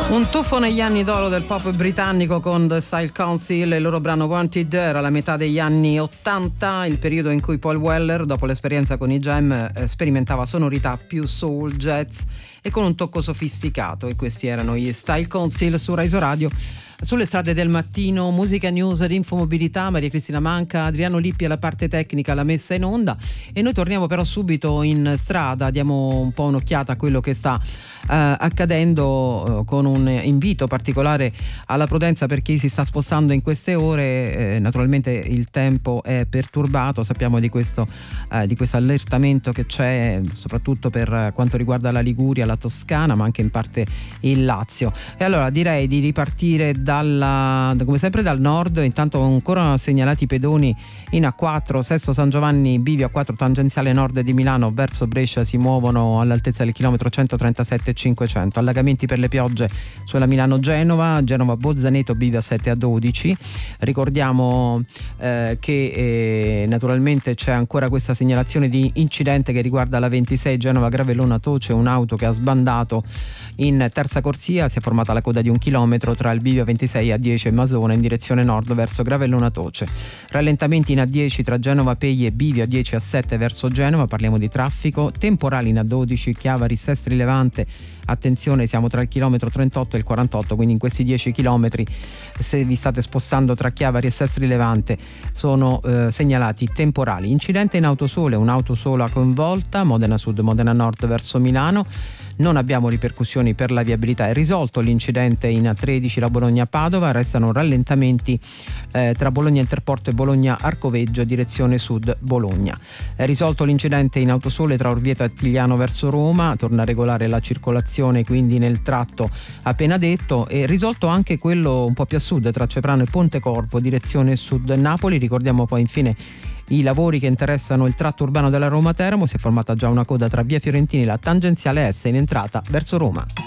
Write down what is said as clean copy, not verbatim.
Un tuffo negli anni d'oro del pop britannico con The Style Council e il loro brano Wanted. Era la metà degli anni 80, il periodo in cui Paul Weller, dopo l'esperienza con i Jam, sperimentava sonorità più soul, jazz e con un tocco sofisticato, e questi erano gli Style Council su Rai Radio. Sulle strade del mattino, musica, news ed infomobilità, Maria Cristina Manca, Adriano Lippi alla parte tecnica, la messa in onda, e noi torniamo però subito in strada, diamo un po' un'occhiata a quello che sta accadendo, con un invito particolare alla prudenza per chi si sta spostando in queste ore. Naturalmente il tempo è perturbato, sappiamo di questo allertamento che c'è soprattutto per quanto riguarda la Liguria, la Toscana, ma anche in parte il Lazio. E allora direi di ripartire come sempre dal nord. Intanto ancora segnalati pedoni in A4, Sesto San Giovanni, Bivio A4 tangenziale nord di Milano verso Brescia, si muovono all'altezza del chilometro 137,500. Allagamenti per le piogge sulla Milano-Genova, Genova-Bolzaneto, Bivio A7 a 12. Ricordiamo che naturalmente c'è ancora questa segnalazione di incidente che riguarda la 26 Genova-Gravellona-Toce, un'auto che ha sbandato in terza corsia, si è formata la coda di 1 chilometro tra il bivio 26 A10 e Masona in direzione nord verso Gravellona Toce. Rallentamenti in A10 tra Genova Pegli e bivio A10 A7 verso Genova, parliamo di traffico. Temporali in A12 Chiavari Sestri Levante, attenzione, siamo tra il chilometro 38 e il 48, quindi in questi 10 chilometri, se vi state spostando tra Chiavari e Sestri Levante, sono segnalati temporali. Incidente in autosole, un'auto sola coinvolta, Modena Sud, Modena Nord verso Milano. Non abbiamo ripercussioni per la viabilità. È risolto l'incidente in A13 la Bologna-Padova, restano rallentamenti tra Bologna Interporto e Bologna Arcoveggio direzione sud Bologna. È risolto l'incidente in autosole tra Orvieto e Attigliano verso Roma, torna regolare la circolazione quindi nel tratto appena detto, e risolto anche quello un po' più a sud tra Ceprano e Pontecorvo direzione sud Napoli. Ricordiamo poi infine i lavori che interessano il tratto urbano della Roma Teramo, si è formata già una coda tra via Fiorentini e la tangenziale S in entrata verso Roma.